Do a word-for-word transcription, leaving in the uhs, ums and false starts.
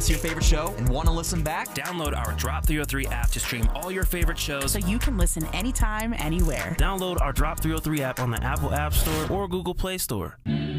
miss your favorite show and want to listen back? Download our Drop three oh three app to stream all your favorite shows so you can listen anytime, anywhere. Download our Drop three oh three app on the Apple App Store or Google Play Store.